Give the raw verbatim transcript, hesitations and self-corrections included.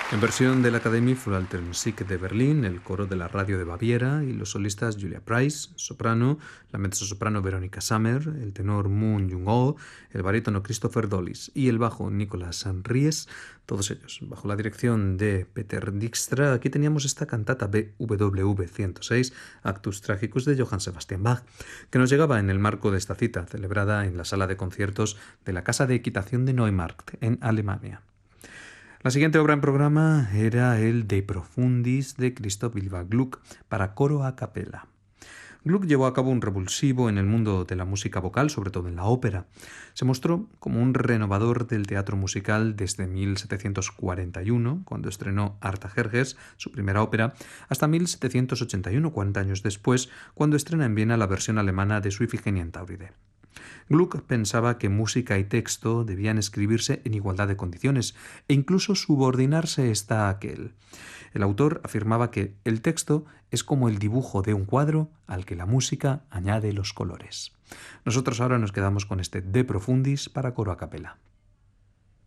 En versión de la Academie für Alte Musik de Berlín, el coro de la radio de Baviera y los solistas Julia Price, soprano, la mezzosoprano Veronica Sammer, el tenor Moon Jung-ho, el barítono Christopher Dollis y el bajo Nicolas Ries, todos ellos bajo la dirección de Peter Dijkstra. Aquí teníamos esta cantata B W V ciento seis, Actus Tragicus de Johann Sebastian Bach, que nos llegaba en el marco de esta cita, celebrada en la sala de conciertos de la Casa de Equitación de Neumarkt, en Alemania. La siguiente obra en programa era el De Profundis de Christoph Willibald Gluck para coro a capella. Gluck llevó a cabo un revulsivo en el mundo de la música vocal, sobre todo en la ópera. Se mostró como un renovador del teatro musical desde mil setecientos cuarenta y uno, cuando estrenó Artajerjes, su primera ópera, hasta mil setecientos ochenta y uno, cuarenta años después, cuando estrena en Viena la versión alemana de su Ifigenia en Tauride. Gluck pensaba que música y texto debían escribirse en igualdad de condiciones e incluso subordinarse esta a aquel. El autor afirmaba que el texto es como el dibujo de un cuadro al que la música añade los colores. Nosotros ahora nos quedamos con este De Profundis para coro a capella.